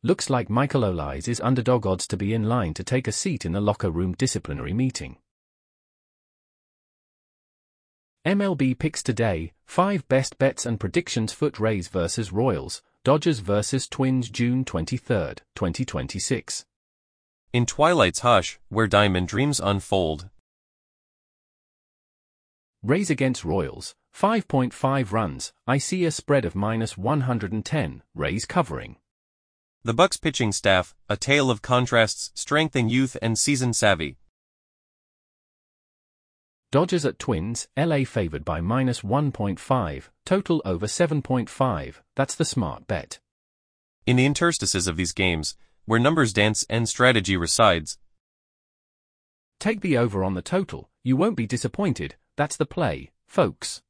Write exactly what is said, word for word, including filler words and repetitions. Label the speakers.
Speaker 1: Looks like Michael Olise is underdog odds to be in line to take a seat in the locker room disciplinary meeting. M L B picks today, five best bets and predictions. Foot Rays versus Royals, Dodgers versus Twins June twenty-third, twenty twenty-six.
Speaker 2: In twilight's hush, where diamond dreams unfold.
Speaker 1: Rays against Royals, five point five runs, I see a spread of minus one hundred ten, Rays covering.
Speaker 2: The Bucks pitching staff, a tale of contrasts, strength and youth and season savvy.
Speaker 1: Dodgers at Twins, L A favored by minus one point five, total over seven point five, that's the smart bet.
Speaker 2: In the interstices of these games, where numbers dance and strategy resides.
Speaker 1: Take the over on the total, you won't be disappointed, that's the play, folks.